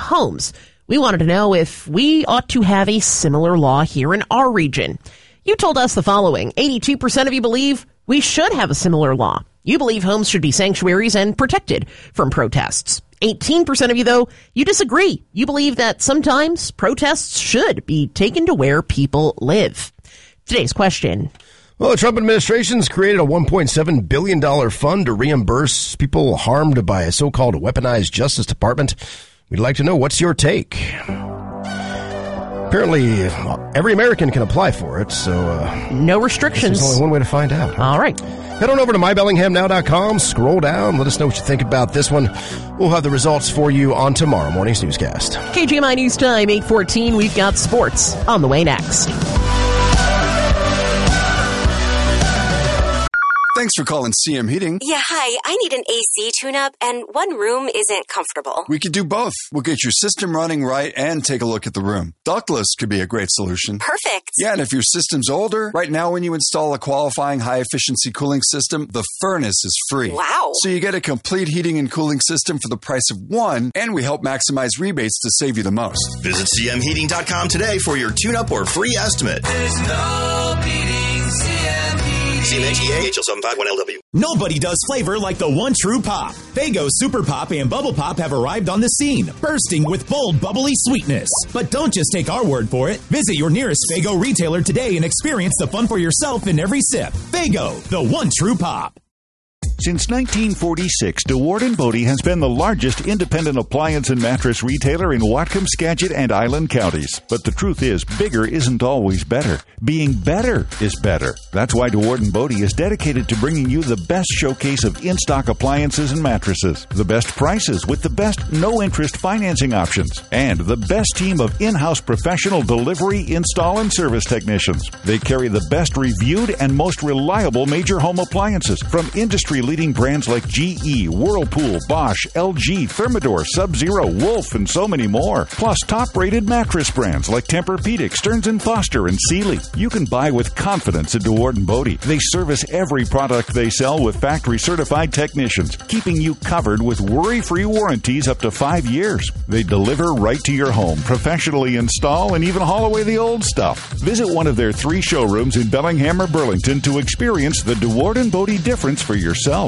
homes. We wanted to know if we ought to have a similar law here in our region. You told us the following. 82% of you believe we should have a similar law. You believe homes should be sanctuaries and protected from protests. 18% of you, though, you disagree. You believe that sometimes protests should be taken to where people live. Today's question. Well, the Trump administration's created a $1.7 billion fund to reimburse people harmed by a so-called weaponized Justice Department. We'd like to know, what's your take? Apparently, every American can apply for it, so... no restrictions. There's only one way to find out. All right. Head on over to mybellinghamnow.com, scroll down, let us know what you think about this one. We'll have the results for you on tomorrow morning's newscast. KGMI News Time, 8:14. We've got sports on the way next. Thanks for calling CM Heating. Yeah, hi. I need an AC tune-up, and one room isn't comfortable. We could do both. We'll get your system running right and take a look at the room. Ductless could be a great solution. Perfect. Yeah, and if your system's older, right now when you install a qualifying high-efficiency cooling system, the furnace is free. Wow. So you get a complete heating and cooling system for the price of one, and we help maximize rebates to save you the most. Visit cmheating.com today for your tune-up or free estimate. There's no beating CM Heating. CMHEA HL751LW. Nobody does flavor like the one true pop. Faygo Super Pop and Bubble Pop have arrived on the scene, bursting with bold, bubbly sweetness. But don't just take our word for it. Visit your nearest Faygo retailer today and experience the fun for yourself in every sip. Faygo, the one true pop. Since 1946, DeWard & Bodie has been the largest independent appliance and mattress retailer in Whatcom, Skagit, and Island counties. But the truth is, bigger isn't always better. Being better is better. That's why DeWard & Bodie is dedicated to bringing you the best showcase of in-stock appliances and mattresses, the best prices with the best no-interest financing options, and the best team of in-house professional delivery, install, and service technicians. They carry the best reviewed and most reliable major home appliances from industry-leading brands like GE, Whirlpool, Bosch, LG, Thermador, Sub-Zero, Wolf, and so many more. Plus top-rated mattress brands like Tempur-Pedic, Stearns & Foster, and Sealy. You can buy with confidence at DeWard & Bodie. They service every product they sell with factory-certified technicians, keeping you covered with worry-free warranties up to 5 years. They deliver right to your home, professionally install, and even haul away the old stuff. Visit one of their 3 showrooms in Bellingham or Burlington to experience the DeWard & Bodie difference for yourself.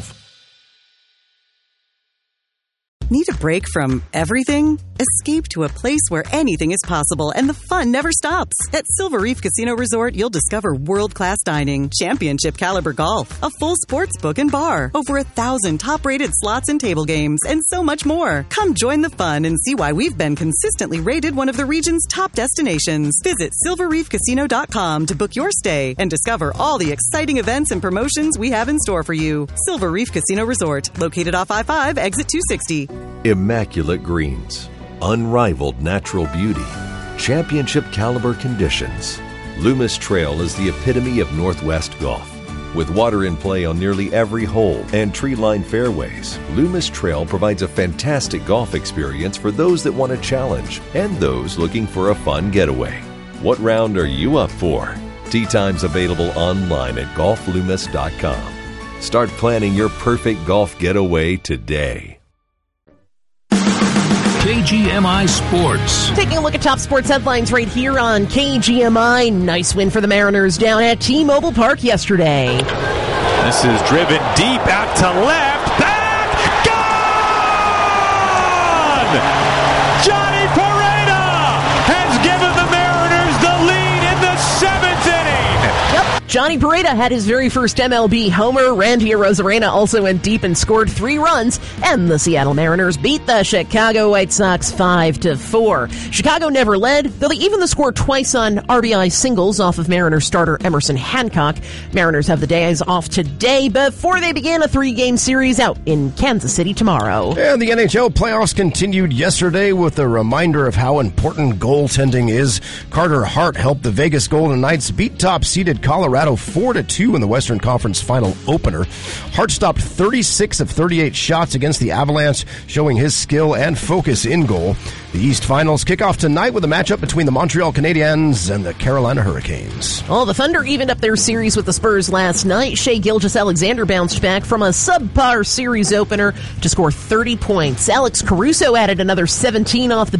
Need a break from everything? Escape to a place where anything is possible and the fun never stops. At Silver Reef Casino Resort, you'll discover world-class dining, championship caliber golf, a full sports book and bar, over 1,000 top-rated slots and table games, and so much more. Come join the fun and see why we've been consistently rated one of the region's top destinations. Visit silverreefcasino.com to book your stay and discover all the exciting events and promotions we have in store for you. Silver Reef Casino Resort, located off I-5, exit 260. Immaculate greens, unrivaled natural beauty, championship caliber conditions. Loomis Trail is the epitome of Northwest golf. With water in play on nearly every hole and tree-lined fairways, Loomis Trail provides a fantastic golf experience for those that want a challenge and those looking for a fun getaway. What round are you up for? Tee times available online at golfloomis.com. Start planning your perfect golf getaway today. KGMI Sports. Taking a look at top sports headlines right here on KGMI. Nice win for the Mariners down at T-Mobile Park yesterday. This is driven deep out to left. Back! Gone! Johnny Pereda has given the Mariners the lead in the 7th inning. Yep. Johnny Pereda had his very first MLB homer. Randy Arozarena also went deep and scored 3 runs, and the Seattle Mariners beat the Chicago White Sox 5-4. Chicago never led, though they even scored twice on RBI singles off of Mariners starter Emerson Hancock. Mariners have the days off today before they begin a 3-game series out in Kansas City tomorrow. And the NHL playoffs continued yesterday with a reminder of how important goaltending is. Carter Hart helped the Vegas Golden Knights beat top-seeded Colorado 4-2 in the Western Conference final opener. Hart stopped 36 of 38 shots against the Avalanche, showing his skill and focus in goal. The East Finals kick off tonight with a matchup between the Montreal Canadiens and the Carolina Hurricanes. Well, the Thunder evened up their series with the Spurs last night. Shai Gilgeous-Alexander bounced back from a subpar series opener to score 30 points. Alex Caruso added another 17 off the